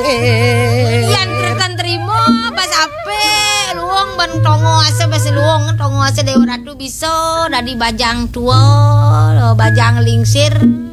Yan kretan trimo pas ape luong ban tongo ase pas luong tongo ase Dewa Ratu bisa dadi bajang tua bajang lingsir